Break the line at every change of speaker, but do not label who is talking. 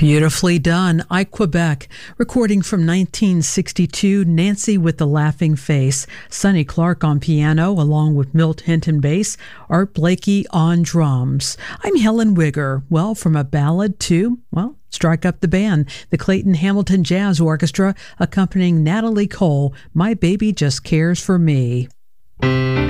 Beautifully done. I Quebec. Recording from 1962, Nancy with the Laughing Face. Sonny Clark on piano, along with Milt Hinton bass. Art Blakey on drums. I'm Helen Wigger. Well, from a ballad to, strike up the band. The Clayton Hamilton Jazz Orchestra accompanying Natalie Cole, My Baby Just Cares for Me.